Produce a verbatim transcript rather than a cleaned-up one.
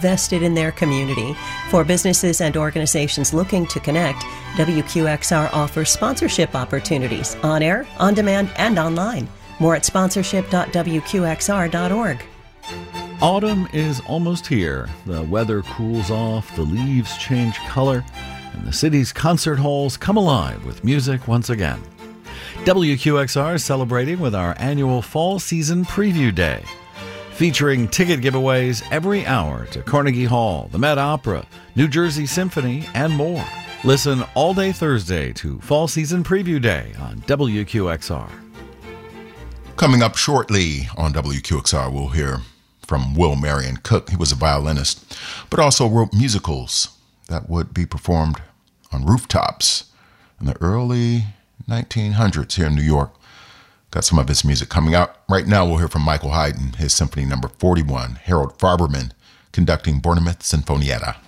vested in their community. For businesses and organizations looking to connect, W Q X R offers sponsorship opportunities on air, on demand, and online. More at sponsorship dot w q x r dot org. Autumn is almost here. The weather cools off, the leaves change color, and the city's concert halls come alive with music once again. W Q X R is celebrating with our annual Fall Season Preview Day, featuring ticket giveaways every hour to Carnegie Hall, the Met Opera, New Jersey Symphony, and more. Listen all day Thursday to Fall Season Preview Day on W Q X R. Coming up shortly on W Q X R, we'll hear from Will Marion Cook. He was a violinist, but also wrote musicals that would be performed on rooftops in the early nineteen hundreds here in New York. Got some of his music coming out. Right now we'll hear from Michael Haydn, his symphony number forty-one, Harold Farberman conducting Bournemouth Sinfonietta.